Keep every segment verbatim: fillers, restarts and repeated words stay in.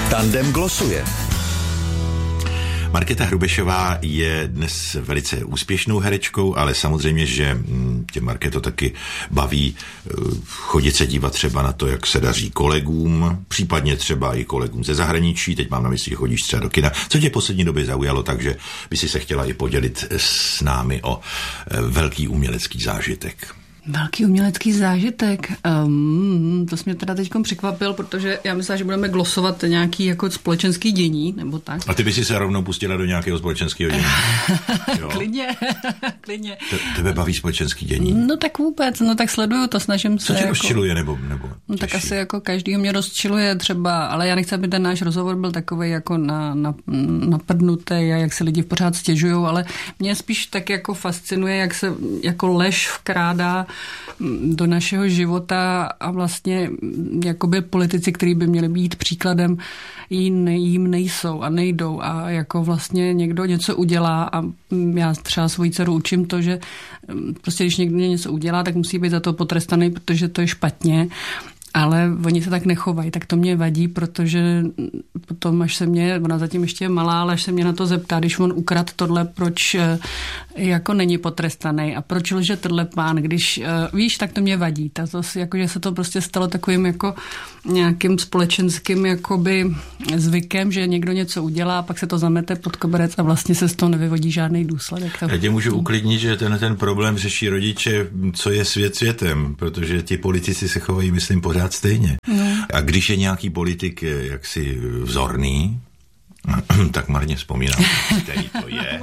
Tandem glosuje. Markéta Hrubešová je dnes velice úspěšnou herečkou, ale samozřejmě, že tě, Markéto, taky baví chodit se dívat třeba na to, jak se daří kolegům, případně třeba i kolegům ze zahraničí. Teď mám na mysli, že chodíš třeba do kina. Co tě poslední době zaujalo, takže by si se chtěla i podělit s námi o velký umělecký zážitek. Velký umělecký zážitek. Um, to jsi mě teda teďkom překvapil, protože já myslím, že budeme glosovat nějaký jako společenský dění, nebo tak. A ty by si se rovnou pustila do nějakého společenského dění. klidně, klidně. Te, tebe baví společenský dění? No tak vůbec, no tak sleduju to, snažím se. Co tě jako... rozčiluje, nebo, nebo No tak asi jako každýho mě rozčiluje třeba, ale já nechci, aby ten náš rozhovor byl takovej jako na, na, naprdnutý a jak se lidi pořád stěžujou, ale mě spíš tak jako fascinuje, jak se jako lež vkrádá do našeho života a vlastně jakoby politici, kteří by měli být příkladem, jim nejsou a nejdou a jako vlastně někdo něco udělá a já třeba svoji dceru učím to, že prostě když někdo něco udělá, tak musí být za to potrestaný, protože to je špatně. Ale oni se tak nechovají, tak to mě vadí, protože potom, až se mě, ona zatím ještě je malá, ale až se mě na to zeptá, když on ukradl tohle, proč jako není potrestaný a proč lže tohle pán, když víš, tak to mě vadí. To, to, jako, že se to prostě stalo takovým jako nějakým společenským jakoby zvykem, že někdo něco udělá a pak se to zamete pod koberec a vlastně se z toho nevyvodí žádný důsledek. Já tě můžu uklidnit, že ten, ten problém řeší rodiče, co je svět světem, protože ti politici se chovají, myslím, pořád stejně. No. A když je nějaký politik jaksi vzorný, tak marně vzpomínám, který to je.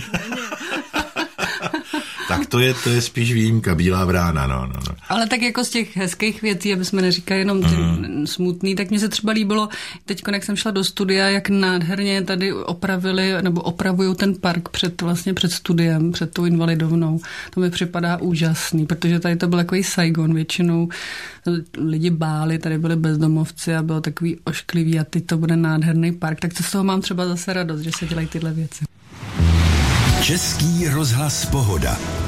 Tak to je, to je spíš výjimka, bílá vrána, no, no, no. Ale tak jako z těch hezkých věcí, aby jsme neříkali jenom ty mm. smutný, tak mně se třeba líbilo, teď, jak jsem šla do studia, jak nádherně tady opravili, nebo opravují ten park před, vlastně před studiem, před tou invalidovnou. To mi připadá úžasný, protože tady to byl takový Saigon, většinou lidi báli, tady byli bezdomovci a bylo takový ošklivý a teď to bude nádherný park, tak co z toho mám třeba zase radost, že se dělají tyhle věci. Český rozhlas Pohoda.